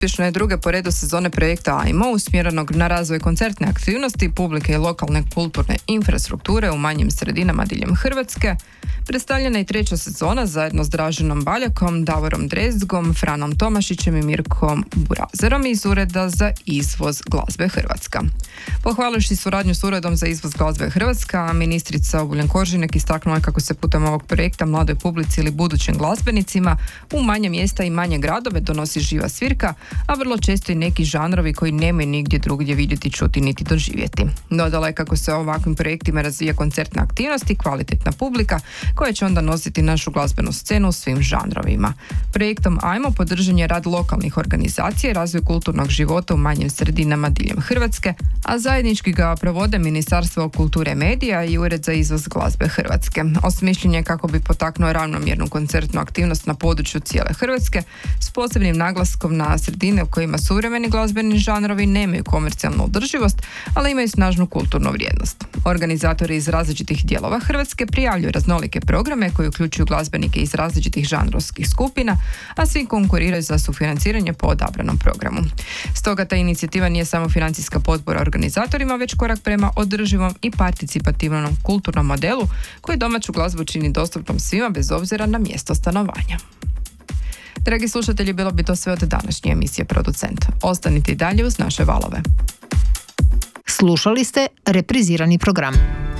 Uspješno je druge po redu sezone projekta AIMO, usmjerenog na razvoj koncertne aktivnosti, publike i lokalne kulturne infrastrukture u manjim sredinama diljem Hrvatske. Predstavljena je treća sezona zajedno s Draženom Baljakom, Davorom Drezgom, Franom Tomašićem i Mirkom Burazerom iz Ureda za izvoz glazbe Hrvatska. Pohvalivši suradnju s Uredom za izvoz glazbe Hrvatska, ministrica Obuljen Koržinek istaknula je kako se putem ovog projekta mladoj publici ili budućim glazbenicima u manje mjesta i manje gradove donosi živa svirka, a vrlo često i neki žanrovi koji nemaju nigdje drugdje vidjeti, čuti niti doživjeti. Dodala je kako se ovakvim projektima razvija koncertna aktivnost i kvalitetna publika koja će onda nositi našu glazbenu scenu u svim žanrovima. Projektom AIMO podržan je rad lokalnih organizacija i razvoj kulturnog života u manjim sredinama diljem Hrvatske, a zajednički ga provode Ministarstvo kulture i medija i Ured za izvoz glazbe Hrvatske. Osmišljen je kako bi potaknuo ravnomjernu koncertnu aktivnost na području cijele Hrvatske s posebnim naglaskom na sredine u kojima suvremeni glazbeni žanrovi nemaju komercijalnu održivost, ali imaju snažnu kulturnu vrijednost. Organizatori iz različitih dijelova Hrvatske prijavljuju raznolike programe koji uključuju glazbenike iz različitih žanrovskih skupina, a svi konkuriraju za sufinanciranje po odabranom programu. Stoga ta inicijativa nije samo financijska potpora organizatorima, već korak prema održivom i participativnom kulturnom modelu koji domaću glazbu čini dostupnom svima bez obzira na mjesto stanovanja. Dragi slušatelji, bilo bi to sve od današnje emisije Producent. Ostanite i dalje uz naše valove. Slušali ste reprizirani program.